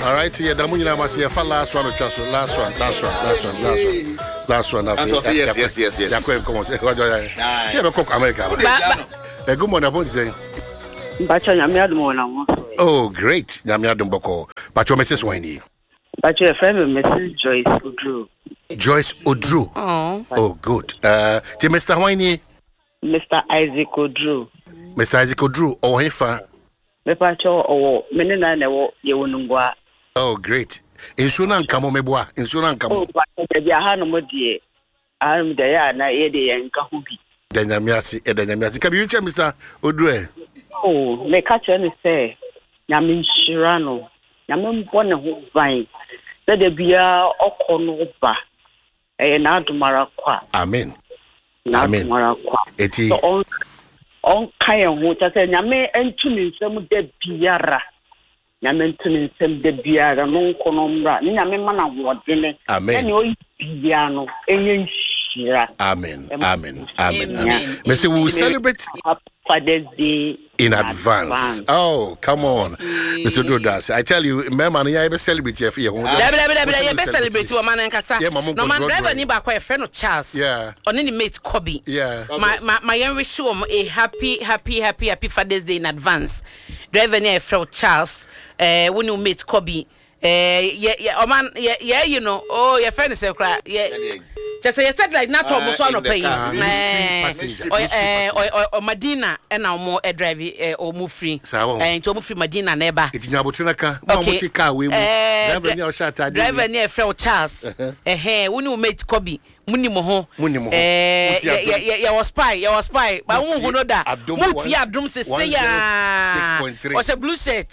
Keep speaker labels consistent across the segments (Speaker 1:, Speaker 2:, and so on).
Speaker 1: All right, yeah, the money must see a last one. Last one. Yes. Come on, see a cook America. Good morning, I say. Oh, great. Yamiadum Boko. But your Mrs. Winey.
Speaker 2: But your friend, Mrs. Joyce Odru.
Speaker 1: Joyce Odru. Oh, good. Mr. Winey.
Speaker 2: Mr. Isaac Odru.
Speaker 1: Mr. Isaac Odru. Oh, Hefa. Oh, great. Insurance come on, Meboa. Insurance come on.
Speaker 2: I'm there, and I and Kahubi.
Speaker 1: Then Yamiasi. Can you reach Mr. Odru?
Speaker 2: Oh, they catch any say. Yamin Shirano. Yamin Bonne Vine. Let there be a Okonoba. Not Marakwa.
Speaker 1: Amen.
Speaker 2: Amen. Marakwa.
Speaker 1: Eti.
Speaker 2: On Kayan water, Yame and Tunin some de Biara. Yamen Tunin some de Biara, non conombra. Yamen Mana Wadine. Amen. And you Piano.
Speaker 1: Amen. Messi, we will celebrate
Speaker 2: Father's Day
Speaker 1: in advance. Oh, come on, Mr. Dodas. I tell you, remember, I ever celebrate here.
Speaker 3: You celebrate your man and Casa. No man driver ni ba kwa friend of Charles.
Speaker 1: Yeah.
Speaker 3: On any mate Kobe.
Speaker 1: Yeah.
Speaker 3: My young wish you a happy Father's Day in advance. Driver ni friend Charles. When you meet Kobe. Yeah, man. Yeah, you know. Oh, your friend is a cry. Yeah. Just say said like not almost one pay. Or Medina and now more a drive or move free. And to move free Medina neighbor.
Speaker 1: It's Nabutinaka.
Speaker 3: Driver near Frau Charles. When you made Kobe. Munimo. Yeah, was spy. But who know that? Muti Abdum says, say, 6.3. What's a blue shirt?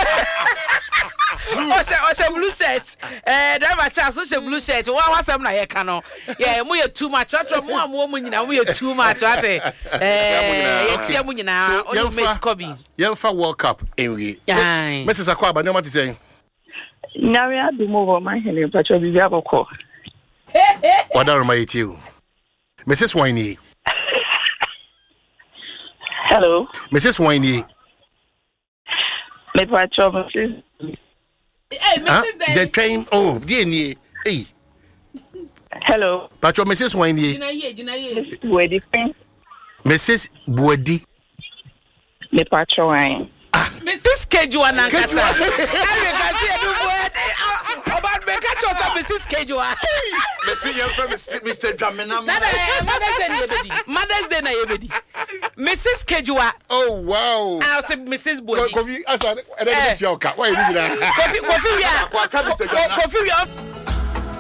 Speaker 3: What's a blue shirt? Driver Charles, what's a blue shirt? What's up, Naya Cano? Yeah, we are too much. What's more woman, we are too much. What it's Yamunina, or you made Kobe.
Speaker 1: Young for World Cup, anyway. Mrs. Aquaba, no matter saying.
Speaker 2: Now we have to move on my hand, but you'll be able to.
Speaker 1: What are my you? Mrs. Winey.
Speaker 2: Hello.
Speaker 1: Mrs. Winey.
Speaker 2: Hey,
Speaker 3: Mrs.
Speaker 1: The train. Oh, DNA. Hey.
Speaker 2: Hello.
Speaker 1: Pacho, Mrs. Winey. Mrs. Buedi.
Speaker 2: Me pacho wine.
Speaker 3: Mrs. Schedule and Ankasa. About me catch us up Mrs. Schedule.
Speaker 4: Mr. Dramina.
Speaker 3: Mother's Day na yebedi. Mrs. Schedule.
Speaker 1: Oh wow.
Speaker 3: I'll say Mrs. Buedi.
Speaker 1: Coffee, I said, I don't know. Why you do that?
Speaker 3: Coffee,